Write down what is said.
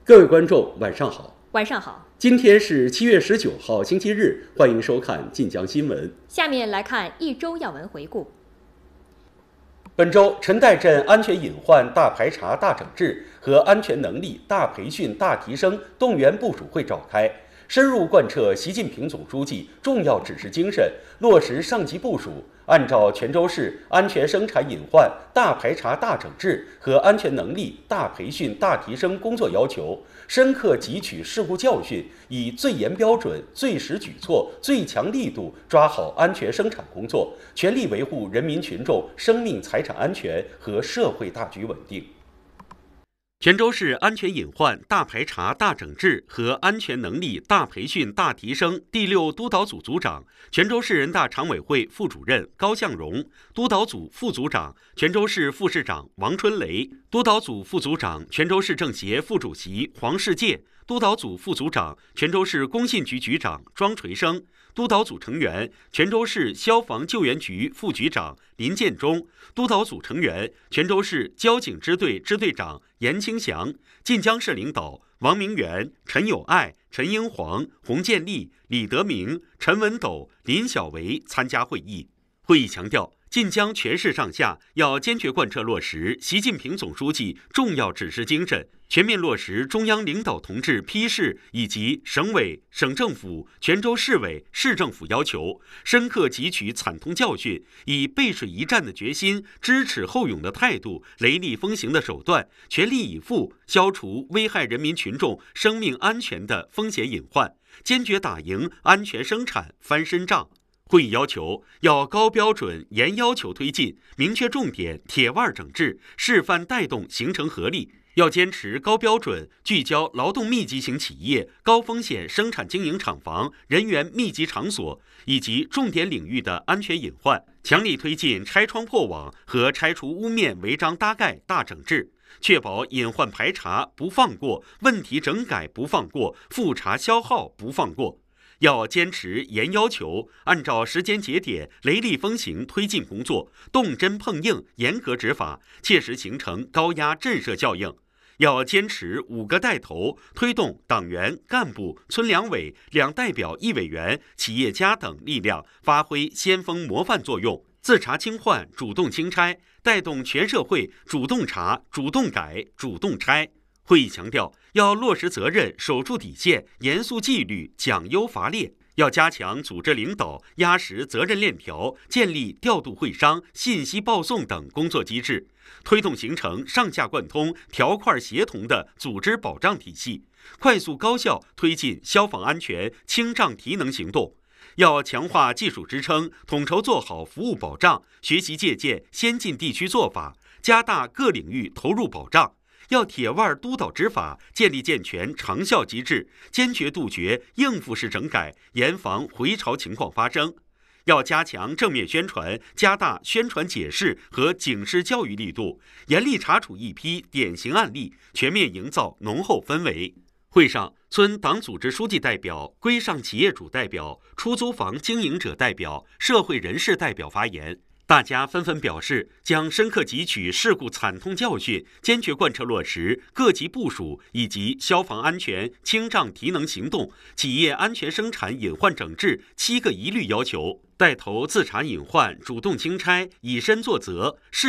各位观众，晚上好。 晚上好。 今天是7月19号，星期日，欢迎收看晋江新闻。 下面来看一周要闻回顾。 本周，陈代镇安全隐患大排查、大整治和安全能力大培训、大提升动员部署会召开，深入贯彻习近平总书记重要指示精神，落实上级部署，按照泉州市安全生产隐患大排查、大整治和安全能力大培训、大提升工作要求，深刻汲取事故教训，以最严标准、最实举措、最强力度抓好安全生产工作，全力维护人民群众生命财产安全和社会大局稳定。泉州市安全隐患大排查、大整治和安全能力大培训、大提升第6督导组组长、泉州市人大常委会副主任高向荣，督导组副组长、泉州市副市长王春雷，督导组副组长、泉州市政协副主席黄世界，督导组副组长、泉州市工信局局长庄垂生，督导组成员、泉州市消防救援局副局长林建忠，督导组成员、泉州市交警支队支队长严清祥，晋江市领导王明元、陈友爱、陈英煌、洪建立、李德明、陈文斗、林小维参加会议。会议强调，晋江全市上下要坚决贯彻落实习近平总书记重要指示精神，全面落实中央领导同志批示以及省委、省政府、泉州市委、市政府要求，深刻汲取惨痛教训，以背水一战的决心、知耻后勇的态度、雷厉风行的手段，全力以赴消除危害人民群众生命安全的风险隐患，坚决打赢安全生产翻身仗。会议要求，要高标准、严要求推进，明确重点，铁腕整治，示范带动形成合力。要坚持高标准，聚焦劳动密集型企业、高风险生产经营厂房、人员密集场所以及重点领域的安全隐患，强力推进拆窗破网和拆除污面违章搭盖大整治，确保隐患排查不放过，问题整改不放过，复查消耗不放过。要坚持严要求，按照时间节点雷厉风行推进工作，动真碰硬严格执法，切实形成高压震慑效应。要坚持5个带头，推动党员、干部、村两委、2代表1委员、企业家等力量发挥先锋模范作用，自查清患，主动清拆，带动全社会主动查、主动改、主动拆。会议强调，要落实责任，守住底线，严肃纪律，奖优罚劣。要加强组织领导，压实责任链条，建立调度会商、信息报送等工作机制，推动形成上下贯通、条块协同的组织保障体系，快速高效推进消防安全清障提能行动。要强化技术支撑，统筹做好服务保障，学习借鉴先进地区做法，加大各领域投入保障。要铁腕督导执法，建立健全长效机制，坚决杜绝应付式整改，严防回潮情况发生。要加强正面宣传，加大宣传解释和警示教育力度，严厉查处一批典型案例，全面营造浓厚氛围。会上，村党组织书记代表、规上企业主代表、出租房经营者代表、社会人士代表发言。大家纷纷表示，将深刻汲取事故惨痛教训，坚决贯彻落实各级部署以及消防安全清障提能行动、企业安全生产隐患整治7个一律要求，带头自查隐患，主动清拆，以身作则，